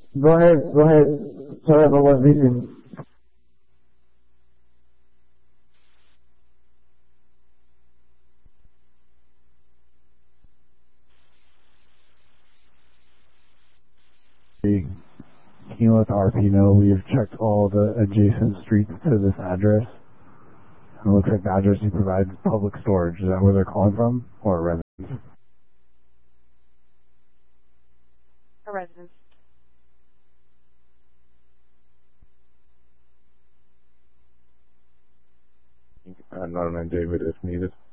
Go ahead. Sorry about what reason. Can you let the RP know we've checked all the adjacent streets to this address? And it looks like the address you provide is public storage. Is that where they're calling from? Or a residence? A residence. Not an David if needed.